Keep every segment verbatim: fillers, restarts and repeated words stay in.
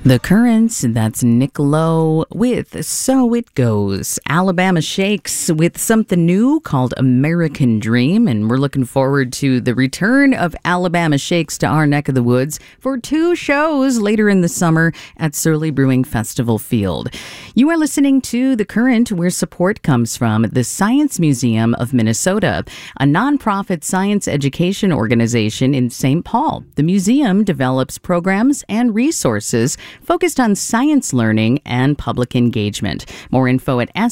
The Currents, that's Nick Lowe with So It Goes. Alabama Shakes with something new called American Dream, and we're looking forward to the return of Alabama Shakes to our neck of the woods for two shows later in the summer at Surly Brewing Festival Field. You are listening to The Current, where support comes from the Science Museum of Minnesota, a nonprofit science education organization in Saint Paul. The museum develops programs and resources focused on science learning and public engagement. More info at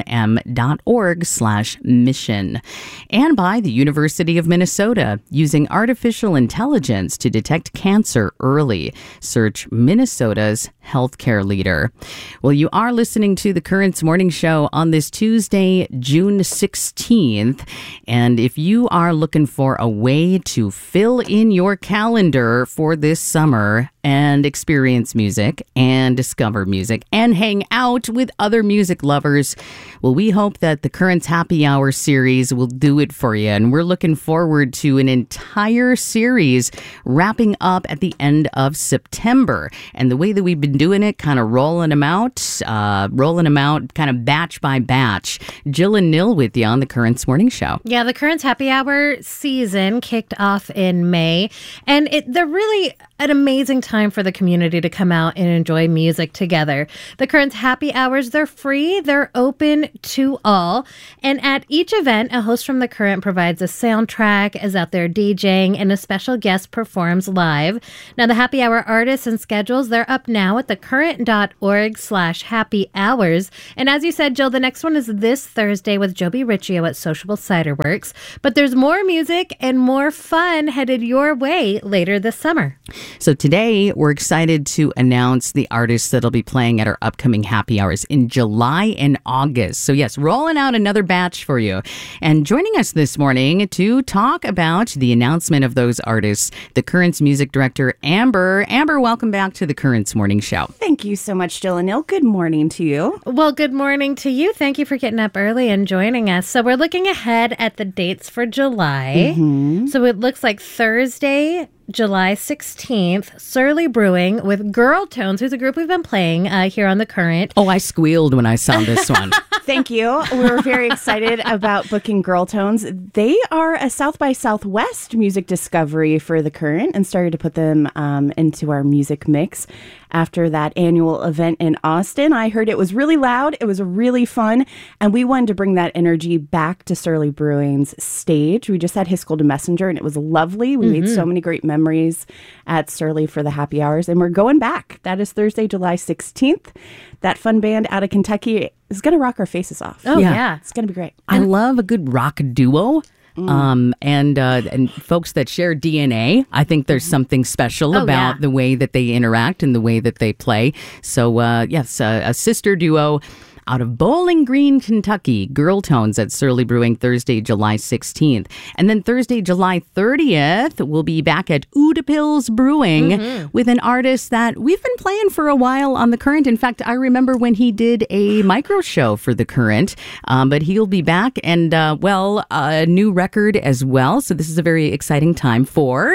smm.org slash mission. And by the University of Minnesota, using artificial intelligence to detect cancer early. Search Minnesota's healthcare leader. Well, you are listening to the Currents Morning Show on this Tuesday, June sixteenth. And if you are looking for a way to fill in your calendar for this summer and experience music and discover music and hang out with other music lovers, well, we hope that the Currents Happy Hour series will do it for you. And we're looking forward to an entire series wrapping up at the end of September. And the way that we've been doing it, kind of rolling them out, uh, rolling them out kind of batch by batch. Jill and Nil with you on the Currents Morning Show. Yeah, the Currents Happy Hour season kicked off in May. And it, they're really an amazing time for the community to come out and enjoy music together. The Currents Happy Hours, they're free, they're open to all. And at each event, a host from The Current provides a soundtrack, is out there DJing, and a special guest performs live. Now, the Happy Hour artists and schedules, they're up now at thecurrent.org slash happy hours. And as you said, Jill, the next one is this Thursday with Joby Riccio at Sociable Cider Works. But there's more music and more fun headed your way later this summer. So today, we're excited to announce the artists that'll be playing at our upcoming happy hours in July and August. So yes, rolling out another batch for you. And joining us this morning to talk about the announcement of those artists, the Currents music director, Amber. Amber, welcome back to the Currents Morning Show. Thank you so much, Jill and Neil. Good morning to you. Well, good morning to you. Thank you for getting up early and joining us. So we're looking ahead at the dates for July. Mm-hmm. So it looks like Thursday, July sixteenth, Surly Brewing with Girl Tones, who's a group we've been playing uh, here on The Current. Oh, I squealed when I saw this one. Thank you. We were very excited about booking Girl Tones. They are a South by Southwest music discovery for The Current and started to put them um, into our music mix after that annual event in Austin. I heard it was really loud. It was really fun. And we wanted to bring that energy back to Surly Brewing's stage. We just had His Golden Messenger, and it was lovely. We mm-hmm. made so many great memories at Surly for the happy hours. And we're going back. That is Thursday, July sixteenth. That fun band out of Kentucky is going to rock our faces off. Oh, yeah. yeah. It's going to be great. I love a good rock duo. Mm. Um, and uh, and folks that share D N A, I think there's something special oh, about yeah. the way that they interact and the way that they play. So, uh, yes, uh, a sister duo out of Bowling Green, Kentucky, Girl Tones at Surly Brewing Thursday, July sixteenth. And then Thursday, July thirtieth, we'll be back at Udapils Brewing mm-hmm. with an artist that we've been playing for a while on The Current. In fact, I remember when he did a micro show for The Current, um, but he'll be back and, uh, well, a new record as well. So this is a very exciting time for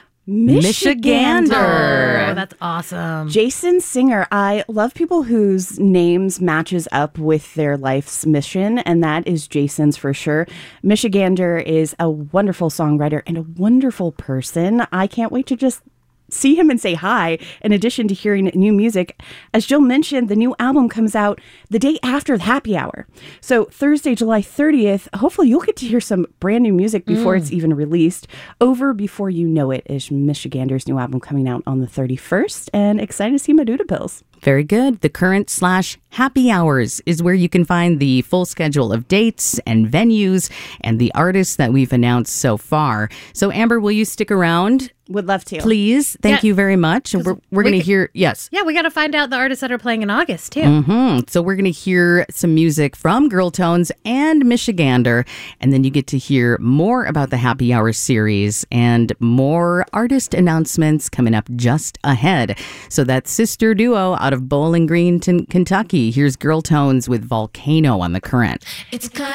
Michigander. Oh, that's awesome. Jason Singer. I love people whose names matches up with their life's mission, and that is Jason's for sure. Michigander is a wonderful songwriter and a wonderful person. I can't wait to just see him and say hi, in addition to hearing new music. As Jill mentioned, the new album comes out the day after the happy hour. So Thursday, July thirtieth, hopefully you'll get to hear some brand new music before mm. it's even released. Over Before You Know It is Michigander's new album coming out on the thirty-first, and excited to see him at Udapils. Very good. The Current slash Happy Hours is where you can find the full schedule of dates and venues and the artists that we've announced so far. So, Amber, will you stick around? Would love to. Please. Thank yeah. you very much. We're, we're we going to hear, yes. Yeah, we got to find out the artists that are playing in August, too. Mm-hmm. So we're going to hear some music from Girl Tones and Michigander, and then you get to hear more about the Happy Hour series and more artist announcements coming up just ahead. So that sister duo out of Bowling Green, Kentucky. Here's Girl Tones with Volcano on The Current. It's kind